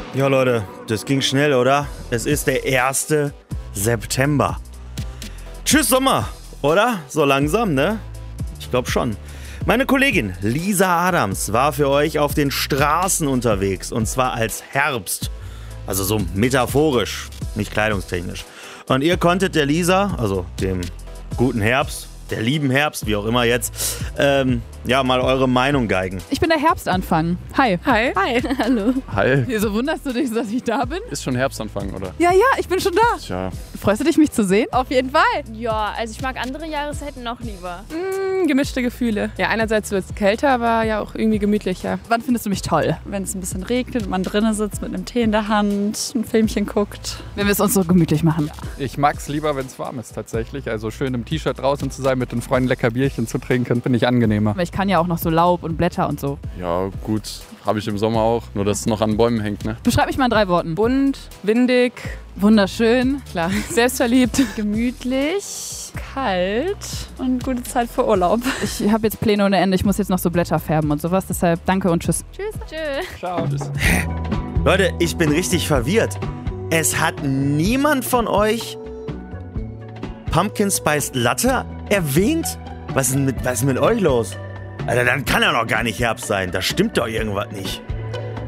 Ja, Leute, das ging schnell, oder? Es ist der 1. September. Tschüss Sommer, oder? So langsam, ne? Ich glaube schon. Meine Kollegin Lisa Adams war für euch auf den Straßen unterwegs. Und zwar als Herbst. Also so metaphorisch, nicht kleidungstechnisch. Und ihr konntet der Lisa, also dem guten Herbst, der lieben Herbst, wie auch immer jetzt, mal eure Meinung geigen. Ich bin der Herbstanfang. Hi. Hi. Hi. Hallo. Hi. Wieso wunderst du dich, dass ich da bin? Ist schon Herbstanfang, oder? Ja, ich bin schon da. Tja. Freust du dich, mich zu sehen? Auf jeden Fall. Ja, also ich mag andere Jahreszeiten noch lieber. Gemischte Gefühle. Ja, einerseits wird es kälter, aber ja auch irgendwie gemütlicher. Wann findest du mich toll? Wenn es ein bisschen regnet und man drinnen sitzt mit einem Tee in der Hand, ein Filmchen guckt. Wenn wir es uns so gemütlich machen. Ich mag's lieber, wenn es warm ist tatsächlich. Also schön im T-Shirt draußen zu sein, mit den Freunden lecker Bierchen zu trinken, finde ich angenehmer. Aber ich kann ja auch noch so Laub und Blätter und so. Ja, gut. Habe ich im Sommer auch. Nur, dass es noch an Bäumen hängt, ne? Beschreib mich mal in 3 Worten. Bunt, windig, Wunderschön. klar, selbstverliebt. Gemütlich, kalt und gute Zeit für Urlaub. Ich habe jetzt Pläne ohne Ende. Ich muss jetzt noch so Blätter färben und sowas. Deshalb danke und tschüss. Tschüss. Ciao. Tschüss. Leute, ich bin richtig verwirrt. Es hat niemand von euch Pumpkin Spice Latte erwähnt? Was ist mit euch los? Alter, dann kann ja noch gar nicht Herbst sein. Da stimmt doch irgendwas nicht.